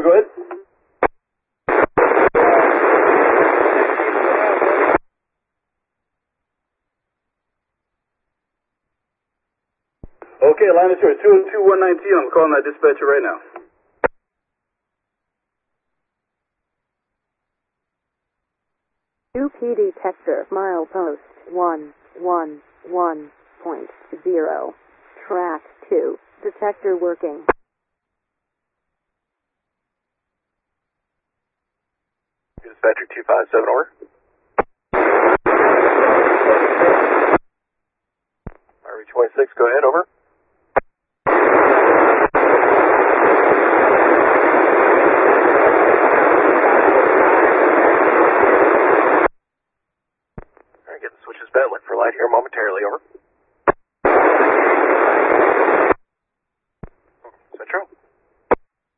go ahead. Okay, line is yours, 202-119. I'm calling that dispatcher right now. UP detector, milepost 111.0. Track 2. Detector working. Dispatcher 257, over. RV26, go ahead, over. Alright, get the switches bent, look for light here momentarily, over.